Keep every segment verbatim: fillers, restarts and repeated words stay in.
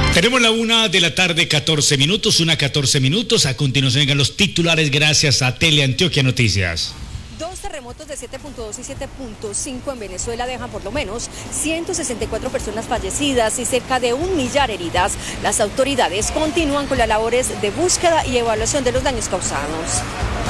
Tenemos la una de la tarde, catorce minutos, una catorce minutos. A continuación llegan los titulares gracias a Teleantioquia Noticias. Dos terremotos de siete punto dos y siete punto cinco en Venezuela dejan por lo menos ciento sesenta y cuatro personas fallecidas y cerca de un millar heridas. Las autoridades continúan con las labores de búsqueda y evaluación de los daños causados.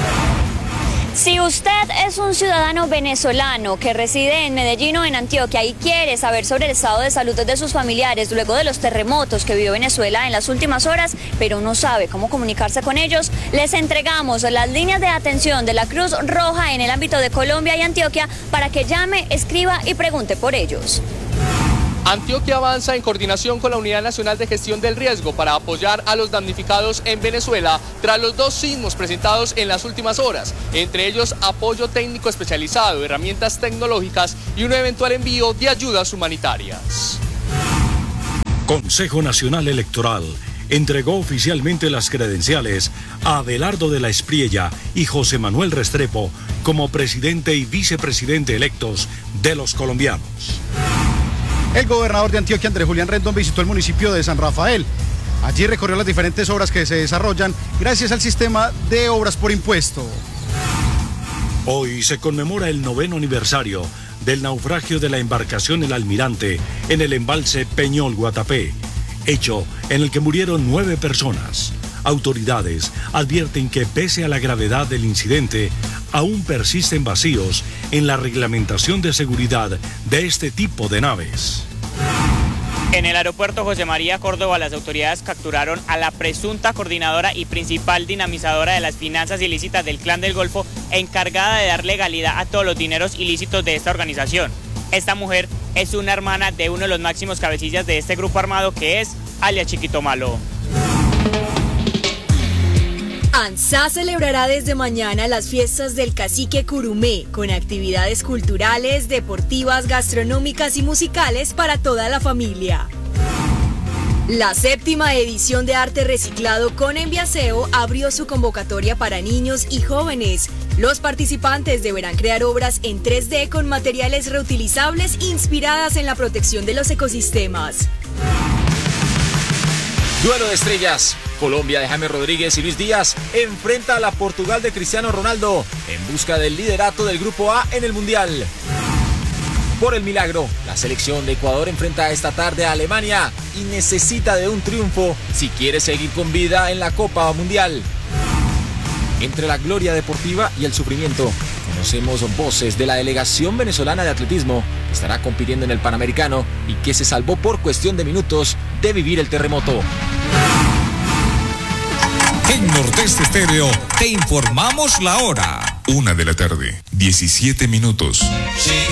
Si usted es un ciudadano venezolano que reside en Medellín o en Antioquia y quiere saber sobre el estado de salud de sus familiares luego de los terremotos que vivió Venezuela en las últimas horas, pero no sabe cómo comunicarse con ellos, les entregamos las líneas de atención de la Cruz Roja en el ámbito de Colombia y Antioquia para que llame, escriba y pregunte por ellos. Antioquia avanza en coordinación con la Unidad Nacional de Gestión del Riesgo para apoyar a los damnificados en Venezuela tras los dos sismos presentados en las últimas horas, entre ellos apoyo técnico especializado, herramientas tecnológicas y un eventual envío de ayudas humanitarias. Consejo Nacional Electoral entregó oficialmente las credenciales a Abelardo de la Espriella y José Manuel Restrepo como presidente y vicepresidente electos de los colombianos. El gobernador de Antioquia, Andrés Julián Rendón, visitó el municipio de San Rafael. Allí recorrió las diferentes obras que se desarrollan gracias al sistema de obras por impuesto. Hoy se conmemora el noveno aniversario del naufragio de la embarcación El Almirante en el embalse Peñol Guatapé, hecho en el que murieron nueve personas. Autoridades advierten que pese a la gravedad del incidente, aún persisten vacíos en la reglamentación de seguridad de este tipo de naves. En el aeropuerto José María Córdoba, las autoridades capturaron a la presunta coordinadora y principal dinamizadora de las finanzas ilícitas del Clan del Golfo, encargada de dar legalidad a todos los dineros ilícitos de esta organización. Esta mujer es una hermana de uno de los máximos cabecillas de este grupo armado, que es alias Chiquito Malo. ANSA celebrará desde mañana las fiestas del Cacique Curumé, con actividades culturales, deportivas, gastronómicas y musicales para toda la familia. La séptima edición de Arte Reciclado con Enviaseo abrió su convocatoria para niños y jóvenes. Los participantes deberán crear obras en tres D con materiales reutilizables inspiradas en la protección de los ecosistemas. Duelo de estrellas. Colombia de James Rodríguez y Luis Díaz enfrenta a la Portugal de Cristiano Ronaldo en busca del liderato del Grupo A en el Mundial. Por el milagro, la selección de Ecuador enfrenta esta tarde a Alemania y necesita de un triunfo si quiere seguir con vida en la Copa Mundial. Entre la gloria deportiva y el sufrimiento, conocemos voces de la delegación venezolana de atletismo que estará compitiendo en el Panamericano y que se salvó por cuestión de minutos de vivir el terremoto. En Nordeste Estéreo te informamos la hora. Una de la tarde, diecisiete minutos.